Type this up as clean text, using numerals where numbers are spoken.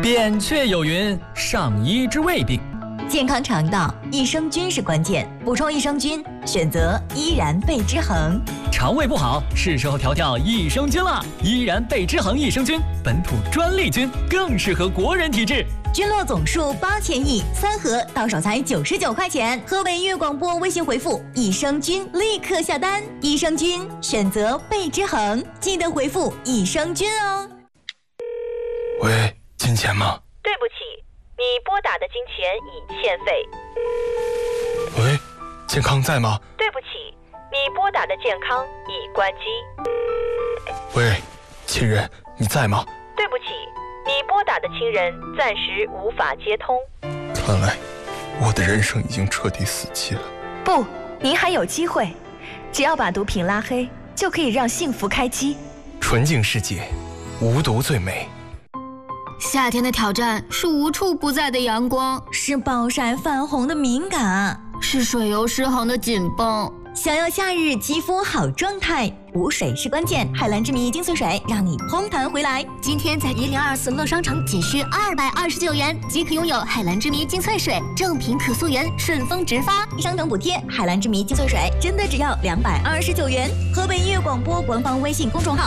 扁鹊有云：上医之未病。 健康肠道，益生菌是关键，补充益生菌，选择依然贝之恒。 肠胃不好，是时候调调益生菌了。依然贝之恒益生菌，本土专利菌，更适合国人体质。 菌落总数8000亿，3盒到手才99块钱。河北音乐广播微信回复益生菌，立刻下单。益生菌选择贝之恒，记得回复益生菌哦。 喂，金钱吗？ 对不起，你拨打的金钱已欠费。 喂，健康在吗？ 对不起，你拨打的健康已关机。 喂，亲人，你在吗？ 对不起，你拨打的亲人暂时无法接通。 看来我的人生已经彻底死寂了。 不，您还有机会，只要把毒品拉黑，就可以让幸福开机。 纯净世界，无毒最美。 夏天的挑战是无处不在的阳光， 是暴晒泛红的敏感， 是水油失衡的紧绷。 想要夏日肌肤好状态，补水是关键。海蓝之谜精粹水让你嘭弹回来。 今天在1024乐商城仅需229元即可拥有海蓝之谜精粹水，正品可溯源，顺丰直发。 商城补贴，海蓝之谜精粹水真的只要229元。河北音乐广播官方微信公众号。